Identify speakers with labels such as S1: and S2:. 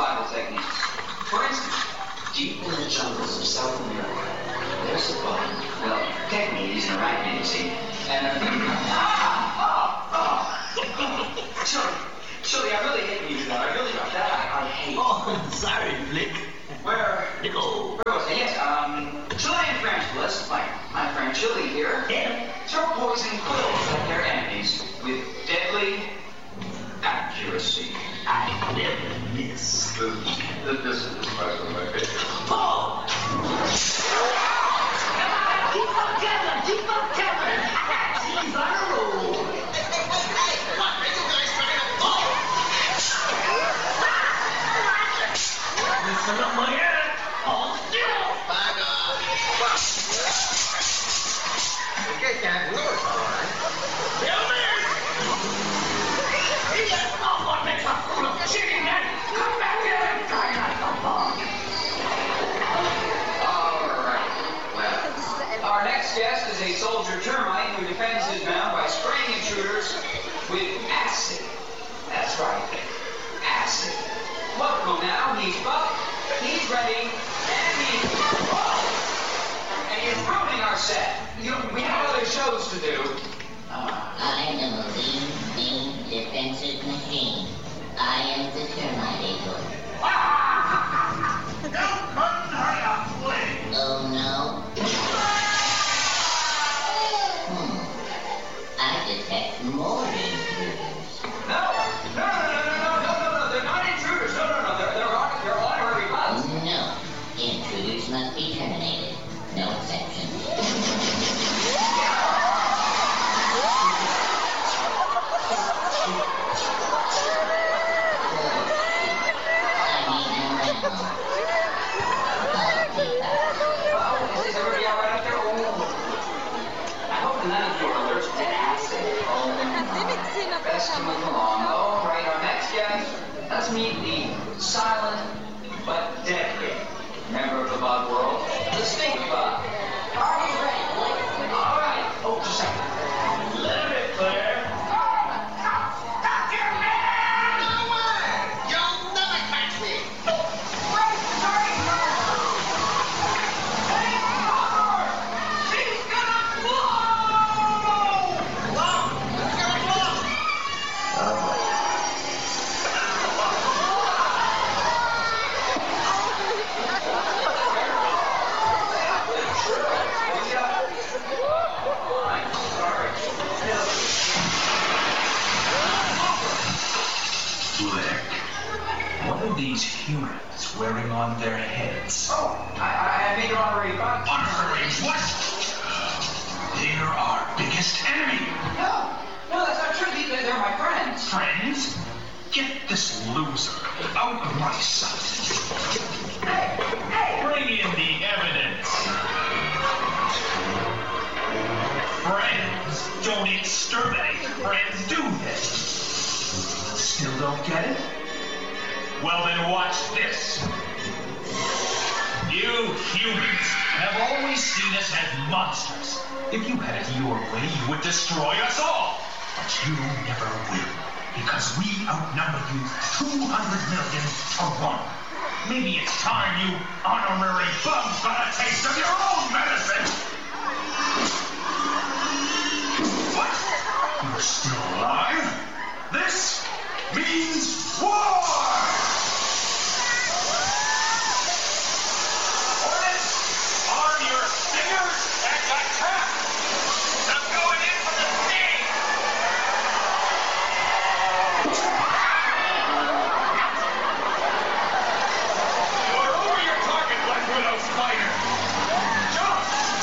S1: survival techniques. For instance, deep in the jungles of South America, there's a bug. Well, technically he's an arachnid, you see. And Chili, I really hate when you do that. I really do that. I hate.
S2: Oh, sorry, Flick.
S1: Where
S2: was
S1: it? Yes, Chilean tarantulas, like my friend Chili here, throw poison quills at their enemies with deadly accuracy.
S2: I never miss.
S3: This is one of my favorites.
S2: Oh! Keep on coming! He's on a roll. Listen up, my head. Hold still.
S3: Back off. Okay, Captain, you're all right.
S2: Tell me. That's not what makes a fool of chicken, man. Come back here and try not to bomb.
S1: All right. Well, our next guest is a soldier termite who defends his mound by spraying intruders with acid. That's right, acid. Welcome now. He's buff, he's ready, and he's ruining our set. We have other shows to do.
S4: I am a lean defensive machine. I am the termite eagle.
S2: You couldn't hurt a flea.
S4: Oh no? I detect more intruders.
S1: No. They're not intruders. No. They're honorary bugs.
S4: No. Intruders must be terminated. No exceptions.
S1: Is everybody all right up there? I hope none of you are allergic to acid. Best to move along. All right, our next guest. Let's meet the silent but deadly member of the bug world, the stink bug. Are you ready, boys? All right. Oh, just a second.
S2: Let him in, Claire.
S5: These humans wearing on their heads.
S1: Oh, I made your honorary bug.
S5: Honorary what? They're our biggest enemy.
S1: No, that's not true. They're my friends.
S5: Friends? Get this loser out of my sight.
S1: Hey!
S5: Bring in the evidence. Friends don't exterminate. Friends do this. Still don't get it? Well, then watch this. You humans have always seen us as monsters. If you had it your way, you would destroy us all. But you never will, because we outnumber you 200 million to 1. Maybe it's time you honorary bugs got a taste of your own medicine. What? You're still alive.